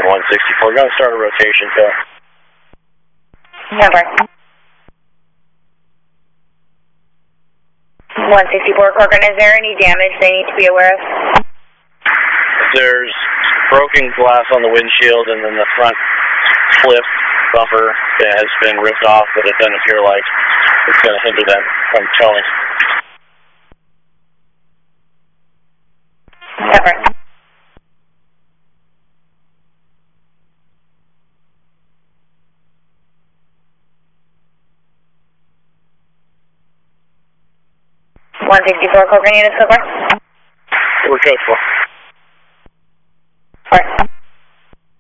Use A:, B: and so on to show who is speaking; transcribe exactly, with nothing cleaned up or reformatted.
A: one sixty-four. Going to start a rotation, so.
B: Number. one sixty-four, Corcoran, is there any damage they need to be aware of?
A: There's broken glass on the windshield, and then the front flip bumper that has been ripped off, but it doesn't appear like it's going to hinder them from towing.
B: Number. one sixty-four, Corcoran units, so far?
A: We're code for.